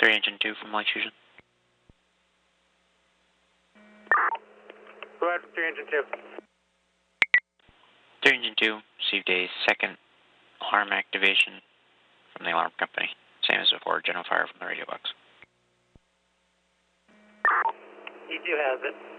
3 engine 2 from Light Fusion. Go ahead for 3 engine 2. 3 engine 2 received a second alarm activation from the alarm company. Same as before, general fire from the radio box. E2 has it.